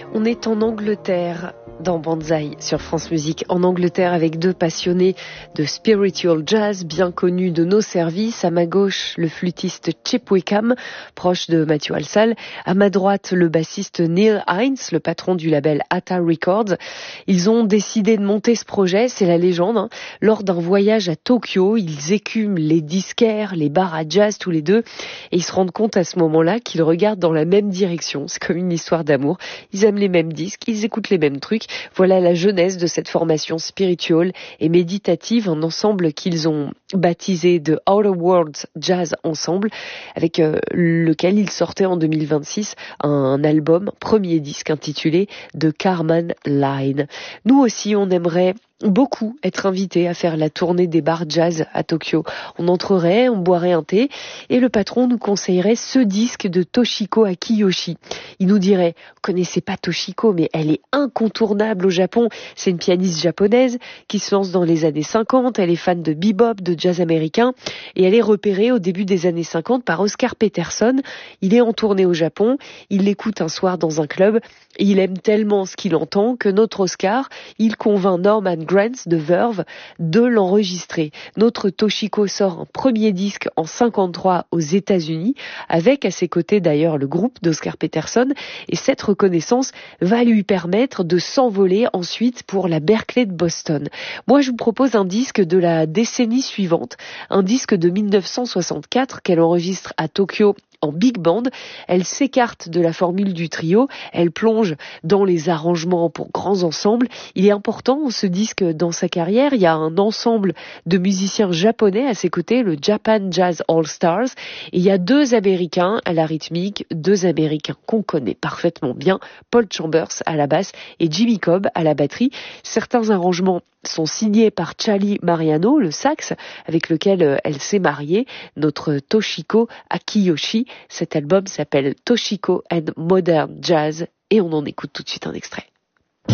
On est en Angleterre, dans Banzai, sur France Musique. En Angleterre, avec deux passionnés de spiritual jazz, bien connus de nos services. À ma gauche, le flûtiste Chip Wickham, proche de Matthew Halsall. À ma droite, le bassiste Neil Hines, le patron du label Atta Records. Ils ont décidé de monter ce projet, c'est la légende. Lors d'un voyage à Tokyo, ils écument les disquaires, les bars à jazz tous les deux. Et ils se rendent compte à ce moment-là qu'ils regardent dans la même direction. C'est comme une histoire d'amour. Ils aiment les mêmes disques, ils écoutent les mêmes trucs. Voilà la genèse de cette formation spirituelle et méditative, un ensemble qu'ils ont baptisé de Outer Worlds Jazz Ensemble, avec lequel ils sortaient en 2026 un album, premier disque intitulé The Carman Line. Nous aussi, on aimerait beaucoup être invités à faire la tournée des bars jazz à Tokyo. On entrerait, on boirait un thé et le patron nous conseillerait ce disque de Toshiko Akiyoshi. Il nous dirait, vous connaissez pas Toshiko, mais elle est incontournable au Japon. C'est une pianiste japonaise qui se lance dans les années 50. Elle est fan de bebop, de jazz américain et elle est repérée au début des années 50 par Oscar Peterson. Il est en tournée au Japon. Il l'écoute un soir dans un club et il aime tellement ce qu'il entend que notre Oscar, il convainc Norman Granz de Verve de l'enregistrer. Notre Toshiko sort un premier disque en 53 aux États-Unis, avec à ses côtés d'ailleurs le groupe d'Oscar Peterson, et cette reconnaissance va lui permettre de s'envoler ensuite pour la Berklee de Boston. Moi, je vous propose un disque de la décennie suivante, un disque de 1964 qu'elle enregistre à Tokyo en big band. Elle s'écarte de la formule du trio, elle plonge dans les arrangements pour grands ensembles. Il est important, ce disque, dans sa carrière, il y a un ensemble de musiciens japonais à ses côtés, le Japan Jazz All Stars, et il y a deux Américains à la rythmique, deux Américains qu'on connaît parfaitement bien, Paul Chambers à la basse et Jimmy Cobb à la batterie. Certains arrangements sont signés par Charlie Mariano, le sax, avec lequel elle s'est mariée, notre Toshiko Akiyoshi. Cet album s'appelle Toshiko and Modern Jazz et on en écoute tout de suite un extrait.